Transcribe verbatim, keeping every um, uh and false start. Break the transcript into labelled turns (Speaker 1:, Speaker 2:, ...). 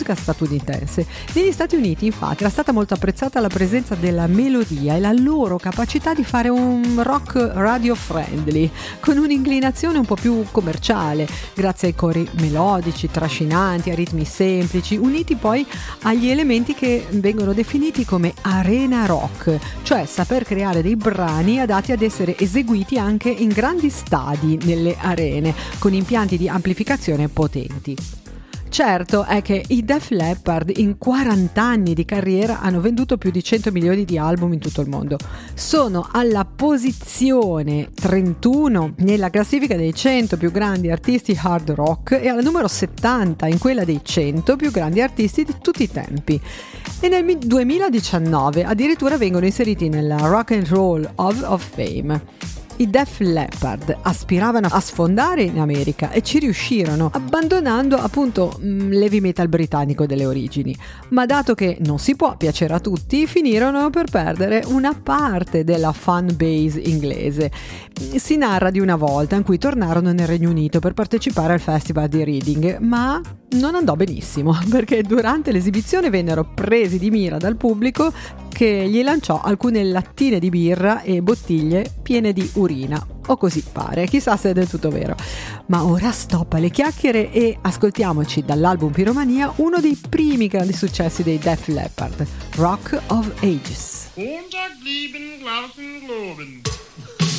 Speaker 1: musica statunitense. Negli Stati Uniti, infatti, era stata molto apprezzata la presenza della melodia e la loro capacità di fare un rock radio friendly, con un'inclinazione un po' più commerciale, grazie ai cori melodici, trascinanti, a ritmi semplici, uniti poi agli elementi che vengono definiti come arena rock, cioè saper creare dei brani adatti ad essere eseguiti anche in grandi stadi nelle arene, con impianti di amplificazione potenti. Certo è che i Def Leppard in quaranta anni di carriera hanno venduto più di cento milioni di album in tutto il mondo. Sono alla posizione trentuno nella classifica dei cento più grandi artisti hard rock e alla numero settanta in quella dei cento più grandi artisti di tutti i tempi. E nel duemiladiciannove addirittura vengono inseriti nella Rock and Roll Hall of Fame. I Def Leppard aspiravano a sfondare in America e ci riuscirono, abbandonando appunto l'heavy metal britannico delle origini. Ma dato che non si può piacere a tutti, finirono per perdere una parte della fan base inglese. Si narra di una volta in cui tornarono nel Regno Unito per partecipare al festival di Reading, ma non andò benissimo, perché durante l'esibizione vennero presi di mira dal pubblico che gli lanciò alcune lattine di birra e bottiglie piene di urina, o così pare, chissà se è del tutto vero. Ma ora stop alle chiacchiere e ascoltiamoci dall'album Pyromania uno dei primi grandi successi dei Def Leppard, Rock of Ages.
Speaker 2: Montag, lieben, Glauben, Globen.